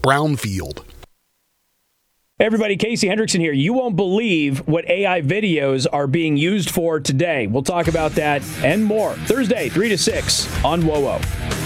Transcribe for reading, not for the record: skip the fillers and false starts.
brownfield. Hey everybody, Casey Hendrickson here. You won't believe what AI videos are being used for today. We'll talk about that and more Thursday, 3 to 6 on WOWO.